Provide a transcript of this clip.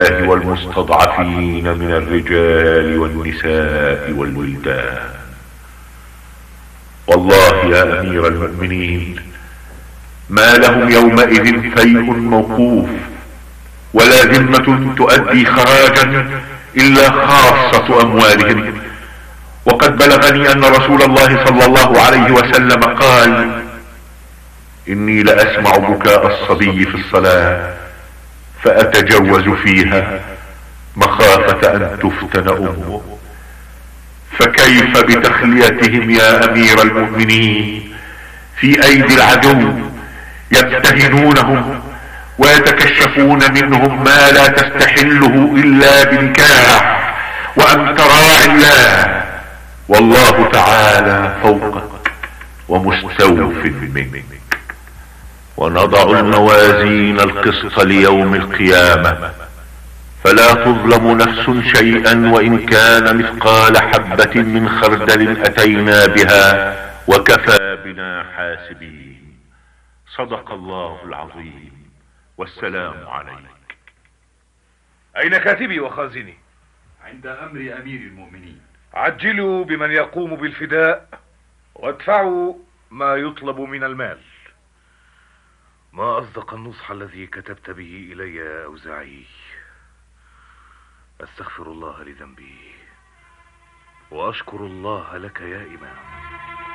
والمستضعفين من الرجال والنساء والولدان. والله يا امير المؤمنين ما لهم يومئذ فيء موقوف ولا ذمة تؤدي خراجا الا خاصة اموالهم. وقد بلغني ان رسول الله صلى الله عليه وسلم قال: اني لاسمع بكاء الصبي في الصلاة فاتجوز فيها مخافة ان تفتن امه. فكيف بتخليتهم يا امير المؤمنين في ايدي العدو يبتهنونهم ويتكشفون منهم ما لا تستحله الا بنكاح وانت راعي الله والله تعالى فوقك ومستوف منك. ونضع الموازين القسط ليوم القيامة فلا تظلم نفس شيئا وإن كان مثقال حبة من خردل أتينا بها وكفى بنا حاسبين. صدق الله العظيم. والسلام عليك. أين كاتبي وخازني؟ عند أمر أمير المؤمنين. عجلوا بمن يقوم بالفداء وادفعوا ما يطلب من المال. ما أصدق النصح الذي كتبت به إلي يا أوزاعي. أستغفر الله لذنبي وأشكر الله لك يا إمام.